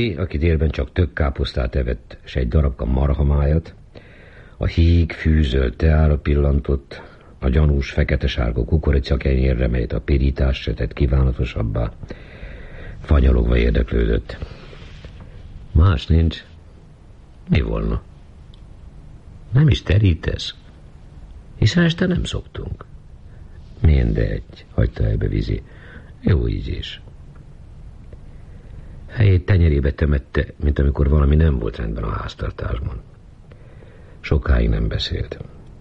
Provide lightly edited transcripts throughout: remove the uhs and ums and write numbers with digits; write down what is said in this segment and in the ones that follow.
Vizi, aki délben csak tök káposztát evett, s egy darabka marhamájat, a híg fűzölt teára pillantott, a gyanús fekete-sárga kukoricakenyérre, melyet a pirítás se tett kívánatosabbá. Fanyalogva érdeklődött. Más nincs. Mi volna? Nem is terítesz? Hiszen este nem szoktunk. Mindegy, hagyta ebbe Vizi. Jó így is. Helyét tenyerébe temette, mint amikor valami nem volt rendben a háztartásban. Sokáig nem beszélt.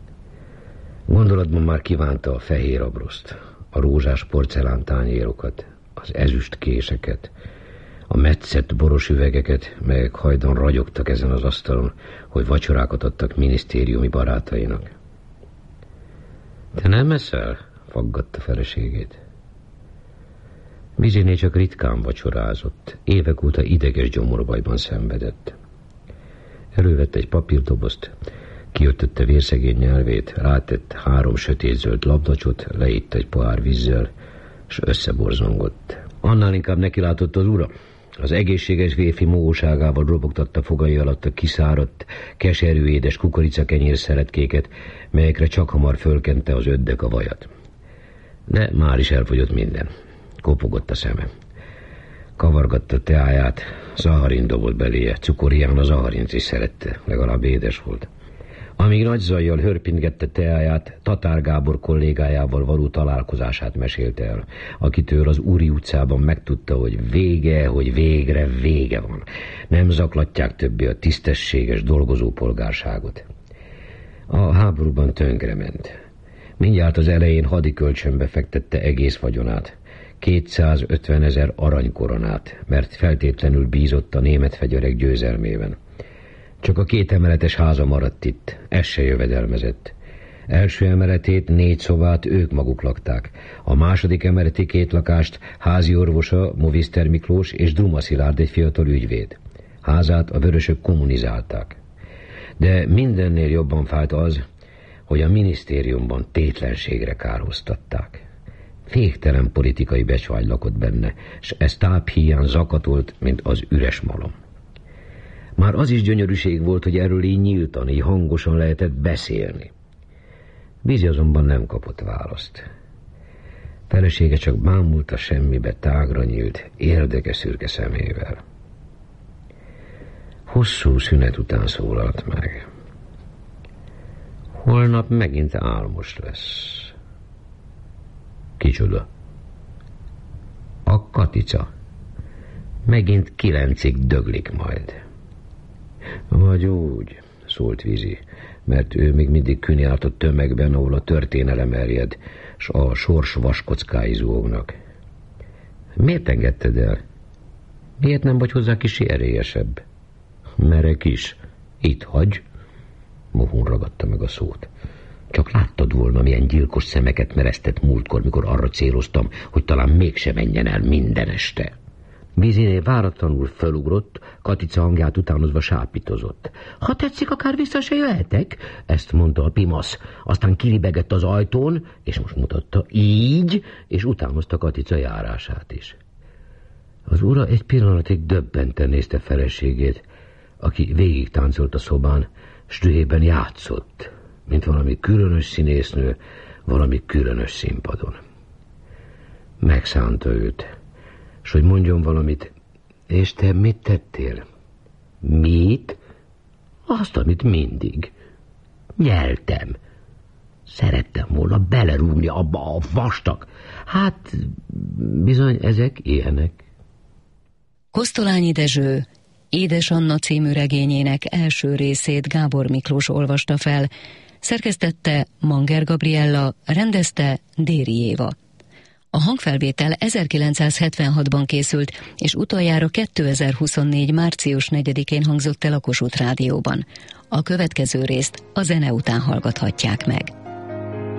Gondolatban már kívánta a fehér abroszt, a rózsás porcelántányérokat, az ezüst késeket, a metszett boros üvegeket, melyek hajdan ragyogtak ezen az asztalon, hogy vacsorákat adtak minisztériumi barátainak. Te nem eszel? Faggatta feleségét. Viziné csak ritkán vacsorázott, évek óta ideges gyomorbajban szenvedett. Elővette egy papírdobozt, kiötötte vérszegény nyelvét, rátett 3 sötétzöld labdacsot, leitt egy pohár vízzel, s összeborzongott. Annál inkább nekilátott az ura. Az egészséges férfi mohóságával robogtatta fogai alatt a kiszáradt, keserű édes kukoricakenyér szeretkéket, melyekre csak hamar fölkente az öddek a vajat. De már is elfogyott minden. Kopogott a szeme. Kavargatta teáját, zaharin dobott beléje. Cukorján a zaharint is szerette, legalább édes volt. Amíg nagy zajjal hörpintgette teáját, Tatár Gábor kollégájával való találkozását mesélte el, akitől az Úri utcában megtudta, hogy végre vége van. Nem zaklatják többé a tisztességes dolgozópolgárságot. A háborúban tönkrement. Mindjárt az elején hadikölcsönbe fektette egész vagyonát, 250 000 aranykoronát, mert feltétlenül bízott a német fegyverek győzelmében. Csak a 2 emeletes háza maradt itt, ez se jövedelmezett. Első emeletét, 4 szobát ők maguk lakták. A második emeleti 2 lakást házi orvosa, Moviszter Miklós és Duma Szilárd, egy fiatal ügyvéd. Házát a vörösök kommunizálták. De mindennél jobban fájt az, hogy a minisztériumban tétlenségre kárhoztatták. Féktelen politikai becsvágy lakott benne, s ez táphíján zakatolt, mint az üres malom. Már az is gyönyörűség volt, hogy erről így nyíltan, így hangosan lehetett beszélni. Vizi azonban nem kapott választ. Felesége csak bámult a semmibe tágra nyílt, érdekes szürke szemével. Hosszú szünet után szólalt meg. Holnap megint álmos lesz. Kicsoda? A Katica. Megint 9-ig döglik majd. Vagy úgy, szólt Vizi, mert ő még mindig künjárt a tömegben, ahol a történelem erjed, s a sors vaskockái zúgnak. Miért engedted el? Miért nem vagy hozzá kis erélyesebb? Merek is. Itt hagy. Mohón ragadta meg a szót. Csak láttad volna, milyen gyilkos szemeket meresztett múltkor, mikor arra céloztam, hogy talán mégse menjen el minden este. Viziné váratlanul fölugrott, Katica hangját utánozva sápítozott. Ha tetszik, akár vissza se jöhetek, ezt mondta a pimasz. Aztán kilibegett az ajtón, és most mutatta így, és utánozta Katica járását is. Az ura egy pillanatig döbbenten nézte feleségét, aki végig táncolt a szobán, s dühében játszott, mint valami különös színésznő, valami különös színpadon. Megszánta őt, s hogy mondjon valamit. És te mit tettél? Mit? Azt, amit mindig. Nyeltem. Szerettem volna belerúgni abba a vastag. Hát, bizony ezek ilyenek. Kosztolányi Dezső Édes Anna című regényének első részét Gábor Miklós olvasta fel, szerkesztette Manger Gabriella, rendezte Déri Éva. A hangfelvétel 1976-ban készült, és utoljára 2024. március 4-én hangzott el a Kossuth Rádióban. A következő részt a zene után hallgathatják meg.